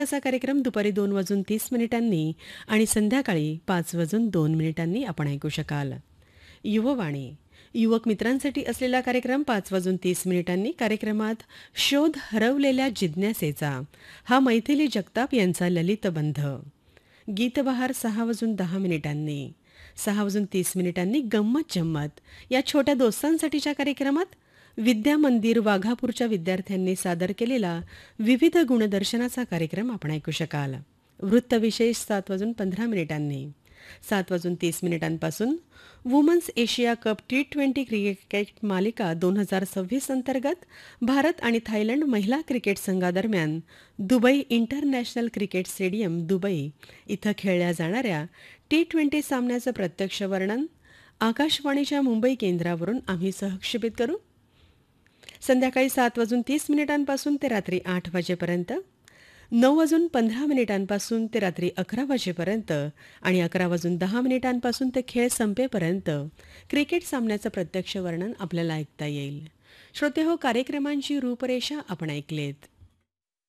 असा कार्यक्रम दुपारी 2:30 आणि संध्याकाळी 5:02 आपण ऐकू शकाल. युववाणी युवक मित्रांसाठी असलेला कार्यक्रम 5:30 कार्यक्रमात शोध हरवलेल्या जिज्ञासेचा हा मैथिली जगताप यांचा ललितबंध. गीतबहार 6:10 6:30 गंमत जम्मत या छोट्या दोस्तांसाठीच्या कार्यक्रमात विद्या मंदिर वाघापूरच्या विद्यार्थ्यांनी सादर केलेला विविध गुणदर्शनाचा कार्यक्रम आपण ऐकू शकाल. वृत्तविशेष 7:15 7:30 women's Asia cup T20 cricket मालिका 2026 अंतर्गत भारत आणि थायलंड महिला क्रिकेट संघादरम्यान Dubai international cricket stadium Dubai इथं खेळल्या जाणाऱ्या T20 सामन्याचं प्रत्यक्ष वर्णन आकाशवाणीच्या मुंबई केंद्रावरून आम्ही सहक्षेपित करू. संध्याकाळी 7:30 ते रात्री 8 वाजेपर्यंत, 9:15 ते रात्री 11 वाजेपर्यंत आणि 11:10 ते खेळ संपेपर्यंत क्रिकेट सामन्याचं प्रत्यक्ष वर्णन आपल्याला ऐकता येईल. श्रोतेहो, कार्यक्रमांची रूपरेषा आपण ऐकलेत.